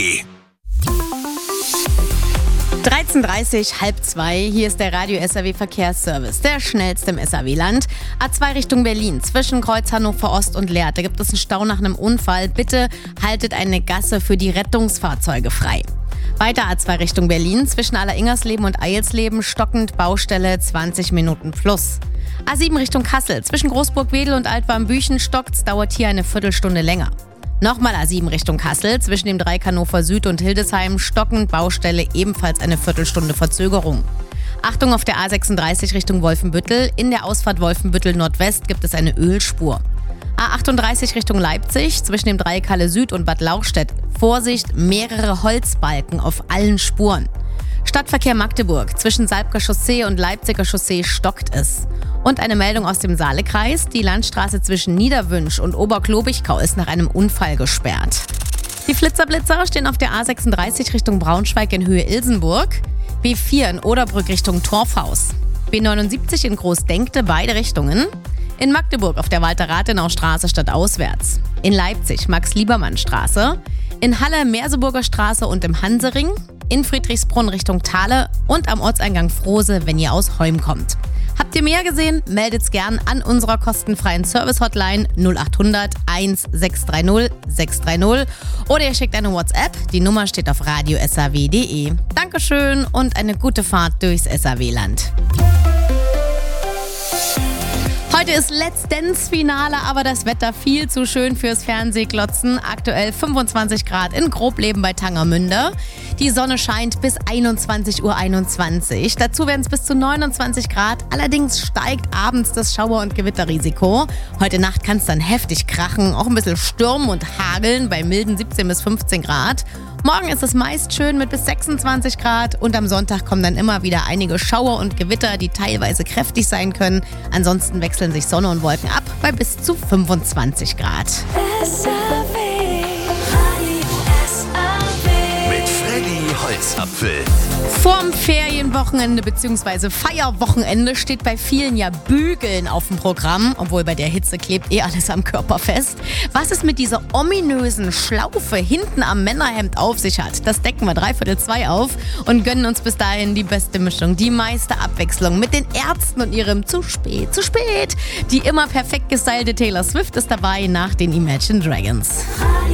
13:30, 13:30, hier ist der Radio SAW Verkehrsservice, der schnellste im SAW-Land. A2 Richtung Berlin, zwischen Kreuz Hannover Ost und Lehrte gibt es einen Stau nach einem Unfall. Bitte haltet eine Gasse für die Rettungsfahrzeuge frei. Weiter A2 Richtung Berlin, zwischen Alleringersleben und Eilsleben, stockend Baustelle 20 Minuten plus. A7 Richtung Kassel, zwischen Großburg-Wedel und Altwarmbüchen stockt's, dauert hier eine Viertelstunde länger. Nochmal A7 Richtung Kassel, zwischen dem Dreieck Hannover Süd und Hildesheim, stockend Baustelle, ebenfalls eine Viertelstunde Verzögerung. Achtung auf der A36 Richtung Wolfenbüttel, in der Ausfahrt Wolfenbüttel Nordwest gibt es eine Ölspur. A38 Richtung Leipzig, zwischen dem Dreieck Halle Süd und Bad Lauchstädt, Vorsicht, mehrere Holzbalken auf allen Spuren. Stadtverkehr Magdeburg, zwischen Salbker Chaussee und Leipziger Chaussee stockt es. Und eine Meldung aus dem Saalekreis, die Landstraße zwischen Niederwünsch und Oberklobichkau ist nach einem Unfall gesperrt. Die Flitzerblitzer stehen auf der A36 Richtung Braunschweig in Höhe Ilsenburg, B4 in Oderbrück Richtung Torfhaus, B79 in Großdenkte beide Richtungen, in Magdeburg auf der Walter-Rathenau-Straße stadtauswärts, in Leipzig Max-Liebermann-Straße, in Halle Merseburger Straße und im Hansering, in Friedrichsbrunn Richtung Thale und am Ortseingang Frose, wenn ihr aus Heum kommt. Habt ihr mehr gesehen? Meldet's gern an unserer kostenfreien Service-Hotline 0800 1630 630 oder ihr schickt eine WhatsApp. Die Nummer steht auf radiosaw.de. Dankeschön und eine gute Fahrt durchs SAW-Land. Heute ist Let's Dance-Finale, aber das Wetter viel zu schön fürs Fernsehglotzen. Aktuell 25 Grad in Grobleben bei Tangermünde. Die Sonne scheint bis 21:21 Uhr. Dazu werden es bis zu 29 Grad. Allerdings steigt abends das Schauer- und Gewitterrisiko. Heute Nacht kann es dann heftig krachen, auch ein bisschen stürmen und hageln bei milden 17 bis 15 Grad. Morgen ist es meist schön mit bis 26 Grad und am Sonntag kommen dann immer wieder einige Schauer und Gewitter, die teilweise kräftig sein können. Ansonsten wechseln sich Sonne und Wolken ab bei bis zu 25 Grad. Mit Freddy Holzapfel. Vorm Ferienwochenende bzw. Feierwochenende steht bei vielen ja Bügeln auf dem Programm, obwohl bei der Hitze klebt alles am Körper fest. Was es mit dieser ominösen Schlaufe hinten am Männerhemd auf sich hat, das decken wir 1:45 auf und gönnen uns bis dahin die beste Mischung, die meiste Abwechslung mit den Ärzten und ihrem zu spät. Die immer perfekt gestylte Taylor Swift ist dabei nach den Imagine Dragons.